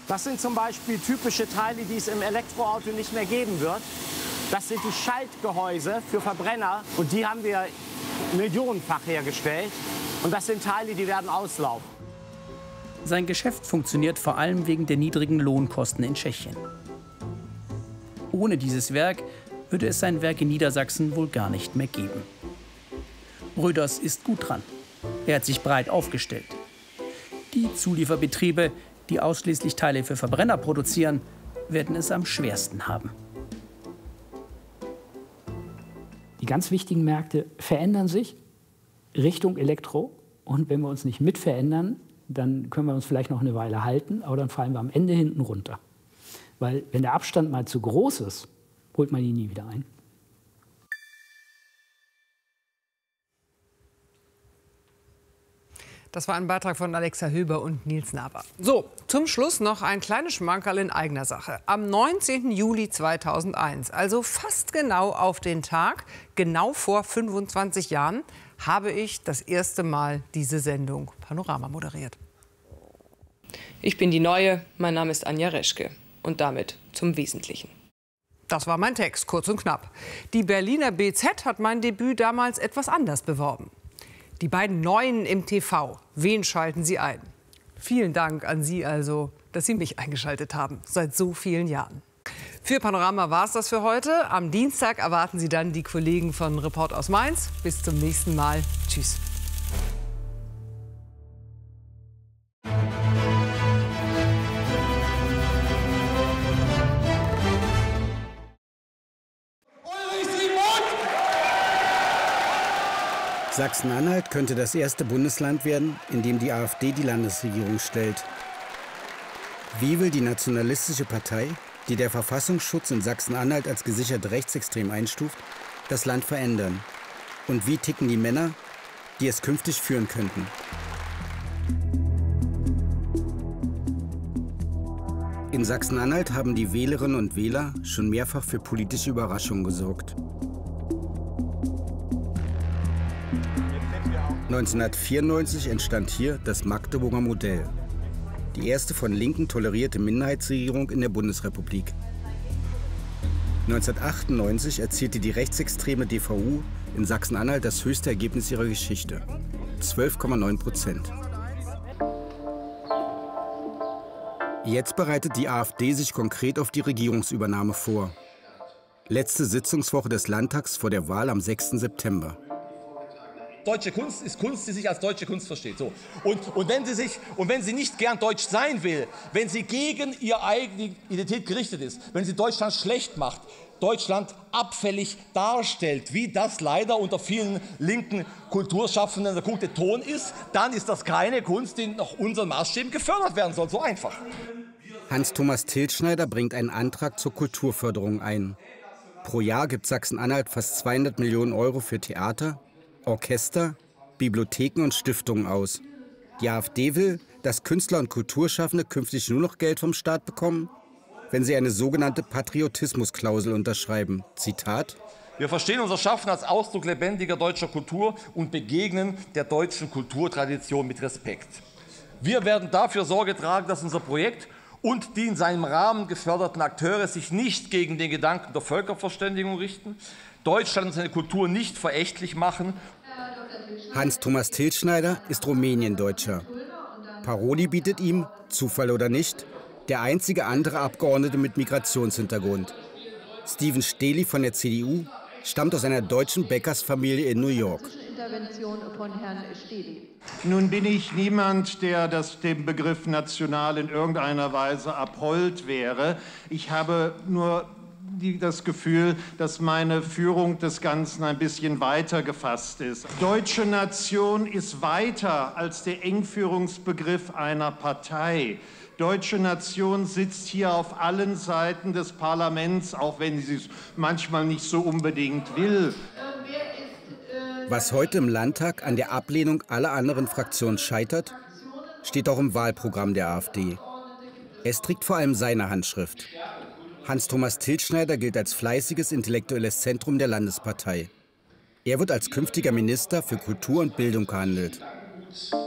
Das sind zum Beispiel typische Teile, die es im Elektroauto nicht mehr geben wird. Das sind die Schaltgehäuse für Verbrenner und die haben wir millionenfach hergestellt. Und das sind Teile, die werden auslaufen. Sein Geschäft funktioniert vor allem wegen der niedrigen Lohnkosten in Tschechien. Ohne dieses Werk würde es sein Werk in Niedersachsen wohl gar nicht mehr geben. Röders ist gut dran. Er hat sich breit aufgestellt. Die Zulieferbetriebe, die ausschließlich Teile für Verbrenner produzieren, werden es am schwersten haben. Die ganz wichtigen Märkte verändern sich Richtung Elektro. Und wenn wir uns nicht mit verändern, dann können wir uns vielleicht noch eine Weile halten, aber dann fallen wir am Ende hinten runter. Weil wenn der Abstand mal zu groß ist, holt man ihn nie wieder ein. Das war ein Beitrag von Alexa Höber und Nils Naber. So, zum Schluss noch ein kleines Schmankerl in eigener Sache. Am 19. Juli 2001, also fast genau auf den Tag, genau vor 25 Jahren, habe ich das erste Mal diese Sendung Panorama moderiert. Ich bin die Neue, mein Name ist Anja Reschke. Und damit zum Wesentlichen. Das war mein Text, kurz und knapp. Die Berliner BZ hat mein Debüt damals etwas anders beworben. Die beiden Neuen im TV, wen schalten Sie ein? Vielen Dank an Sie also, dass Sie mich eingeschaltet haben, seit so vielen Jahren. Für Panorama war es das für heute. Am Dienstag erwarten Sie dann die Kollegen von Report aus Mainz. Bis zum nächsten Mal. Tschüss. Sachsen-Anhalt könnte das erste Bundesland werden, in dem die AfD die Landesregierung stellt. Wie will die nationalistische Partei, die der Verfassungsschutz in Sachsen-Anhalt als gesichert rechtsextrem einstuft, das Land verändern? Und wie ticken die Männer, die es künftig führen könnten? In Sachsen-Anhalt haben die Wählerinnen und Wähler schon mehrfach für politische Überraschungen gesorgt. 1994 entstand hier das Magdeburger Modell, die erste von Linken tolerierte Minderheitsregierung in der Bundesrepublik. 1998 erzielte die rechtsextreme DVU in Sachsen-Anhalt das höchste Ergebnis ihrer Geschichte, 12,9%. Jetzt bereitet die AfD sich konkret auf die Regierungsübernahme vor. Letzte Sitzungswoche des Landtags vor der Wahl am 6. September. Deutsche Kunst ist Kunst, die sich als deutsche Kunst versteht. So. Und wenn sie nicht gern deutsch sein will, wenn sie gegen ihre eigene Identität gerichtet ist, wenn sie Deutschland schlecht macht, Deutschland abfällig darstellt, wie das leider unter vielen linken Kulturschaffenden der gute Ton ist, dann ist das keine Kunst, die nach unseren Maßstäben gefördert werden soll. So einfach. Hans-Thomas Tilschneider bringt einen Antrag zur Kulturförderung ein. Pro Jahr gibt Sachsen-Anhalt fast 200 Millionen Euro für Theater, Orchester, Bibliotheken und Stiftungen aus. Die AfD will, dass Künstler und Kulturschaffende künftig nur noch Geld vom Staat bekommen, wenn sie eine sogenannte Patriotismusklausel unterschreiben. Zitat: Wir verstehen unser Schaffen als Ausdruck lebendiger deutscher Kultur und begegnen der deutschen Kulturtradition mit Respekt. Wir werden dafür Sorge tragen, dass unser Projekt und die in seinem Rahmen geförderten Akteure sich nicht gegen den Gedanken der Völkerverständigung richten, Deutschland und seine Kultur nicht verächtlich machen. Hans-Thomas Tilschneider ist Rumäniendeutscher. Paroli bietet ihm, Zufall oder nicht, der einzige andere Abgeordnete mit Migrationshintergrund. Steven Stehli von der CDU stammt aus einer deutschen Bäckersfamilie in New York. Nun bin ich niemand, der dem Begriff national in irgendeiner Weise abhold wäre. Ich habe nur das Gefühl, dass meine Führung des Ganzen ein bisschen weiter gefasst ist. Deutsche Nation ist weiter als der Engführungsbegriff einer Partei. Deutsche Nation sitzt hier auf allen Seiten des Parlaments, auch wenn sie es manchmal nicht so unbedingt will. Was heute im Landtag an der Ablehnung aller anderen Fraktionen scheitert, steht auch im Wahlprogramm der AfD. Es trägt vor allem seine Handschrift. Hans-Thomas Tilschneider gilt als fleißiges intellektuelles Zentrum der Landespartei. Er wird als künftiger Minister für Kultur und Bildung gehandelt.